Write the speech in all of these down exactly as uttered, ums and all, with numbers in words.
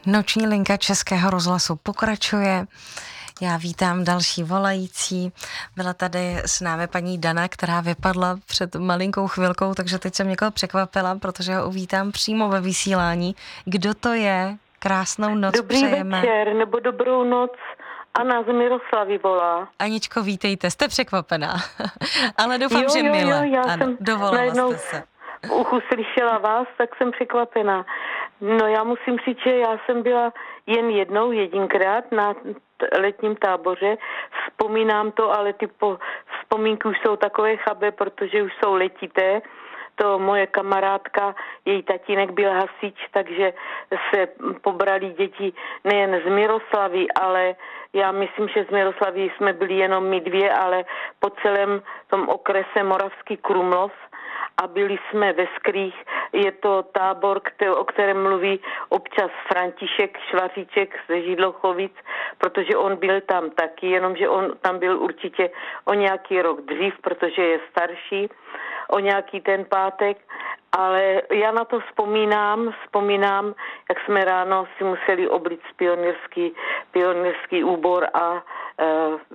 Noční linka Českého rozhlasu pokračuje. Já vítám další volající. Byla tady s námi paní Dana, která vypadla před malinkou chvilkou, takže teď jsem někoho překvapila, protože ho uvítám přímo ve vysílání. Kdo to je? Krásnou noc Dobrý přejeme. večer nebo dobrou noc. Anna z Miroslavy volá. Aničko, vítejte, jste překvapená. Ale doufám, jo, že jo, mile. Jo, já ano, jsem dovolala najednou jste se. v uchu slyšela vás, tak jsem překvapená. No já musím říct, že já jsem byla jen jednou, jedinkrát na t- letním táboře. Vzpomínám to, ale ty po- vzpomínky už jsou takové chabé, protože už jsou letité. To moje kamarádka, její tatínek byl hasič, takže se pobrali děti nejen z Miroslavy, ale já myslím, že z Miroslavy jsme byli jenom my dvě, ale po celém tom okrese Moravský Krumlov a byli jsme ve Skrých. Je to tábor, který, o kterém mluví občas František Švaříček ze Židlochovic, protože on byl tam taky, jenomže on tam byl určitě o nějaký rok dřív, protože je starší, o nějaký ten pátek, ale já na to vzpomínám, vzpomínám, jak jsme ráno si museli oblít pionýrský, pionýrský úbor a e,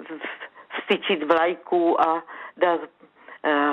vstyčit vlajku a dát e,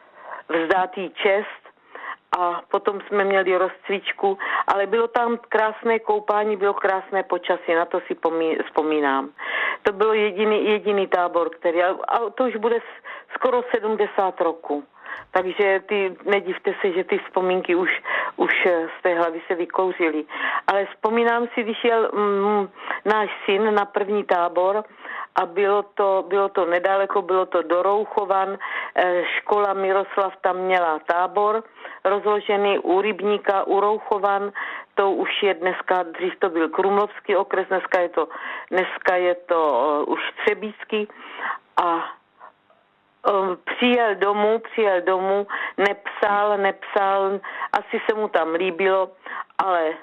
vzdát jí čest a potom jsme měli rozcvičku, ale bylo tam krásné koupání, bylo krásné počasí, na to si pomí, vzpomínám. To bylo jediný, jediný tábor, který, a to už bude skoro sedmdesát roku. Takže ty, nedivte se, že ty vzpomínky už, už z té hlavy se vykouřily. Ale vzpomínám si, když jel mm, náš syn na první tábor a bylo to, bylo to nedaleko, bylo to do Rouchovan, e, škola Miroslav tam měla tábor rozložený u Rybníka, u Rouchovan, to už je dneska, dřív to byl Krumlovský okres, dneska je to, dneska je to uh, už Třebíčský a Přijel domů, přijel domů, nepsal, nepsal, asi se mu tam líbilo, ale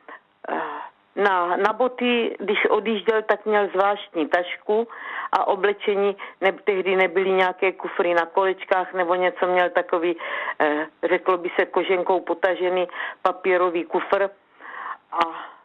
na, na boty, když odjížděl, tak měl zvláštní tašku a oblečení, ne, tehdy nebyly nějaké kufry na kolečkách nebo něco, měl takový, eh, řeklo by se, koženkou potažený papírový kufr a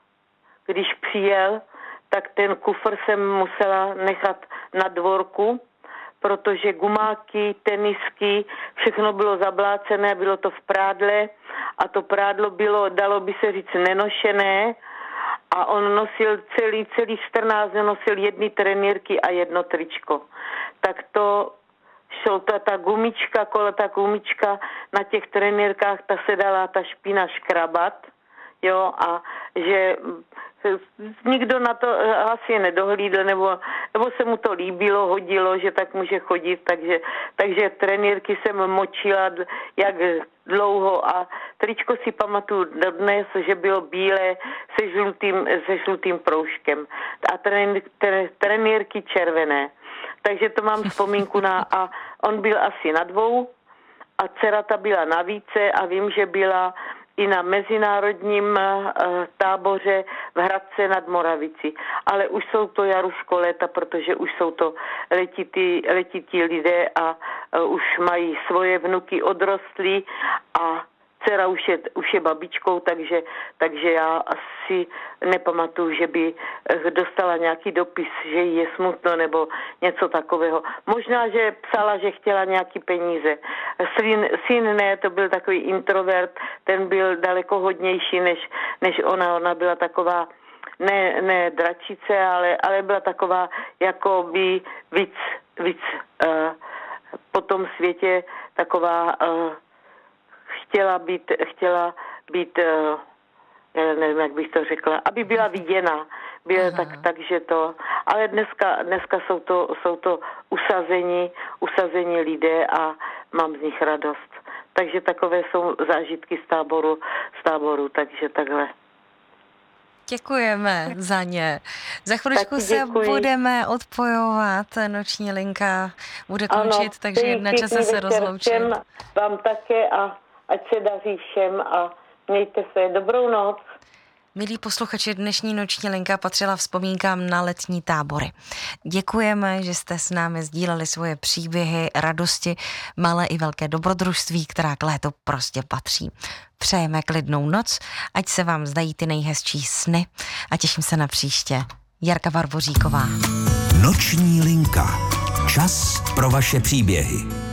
když přijel, tak ten kufr jsem musela nechat na dvorku, protože gumáky, tenisky, všechno bylo zablácené, bylo to v prádle a to prádlo bylo, dalo by se říct, nenošené a on nosil celý, celý čtrnáct dní, nosil jedny trenýrky a jedno tričko. Tak to šlo, ta, ta gumička, kolo ta gumička na těch trenýrkách, ta se dala ta špína škrabat, jo, a že nikdo na to asi nedohlídl, nebo, nebo se mu to líbilo, hodilo, že tak může chodit, takže, takže trenýrky jsem močila jak dlouho a tričko si pamatuju dodnes, že bylo bílé se žlutým, se žlutým proužkem a tren, tren, trenýrky červené. Takže to mám vzpomínku na, a on byl asi na dvou a dcera ta byla na více a vím, že byla i na mezinárodním uh, táboře v Hradce nad Moravicí. Ale už jsou to, Jaruško, léta, protože už jsou to letití, letití lidé a uh, už mají svoje vnuky odrostlí a dcera už je, už je babičkou, takže, takže já asi nepamatuju, že by dostala nějaký dopis, že jí je smutno nebo něco takového. Možná, že psala, že chtěla nějaký peníze. Syn, syn ne, to byl takový introvert, ten byl daleko hodnější než, než ona. Ona byla taková, ne, ne dračice, ale, ale byla taková jako by víc, víc uh, po tom světě taková uh, chtěla být, chtěla být, já nevím, jak bych to řekla, aby byla viděna. Byla tak, takže to, ale dneska, dneska jsou to, jsou to usazení, usazení lidé a mám z nich radost. Takže takové jsou zážitky z táboru, z táboru, takže takhle. Děkujeme za ně. Za chviličku se budeme odpojovat, noční linka bude končit, ano, takže je na čase se rozloučit. Všem, vám také a ať se daří všem a mějte se. Dobrou noc. Milí posluchači, dnešní noční linka patřila vzpomínkám na letní tábory. Děkujeme, že jste s námi sdíleli svoje příběhy, radosti, malé i velké dobrodružství, která k létu prostě patří. Přejeme klidnou noc, ať se vám zdají ty nejhezčí sny a těším se na příště. Jarka Barboříková. Noční linka. Čas pro vaše příběhy.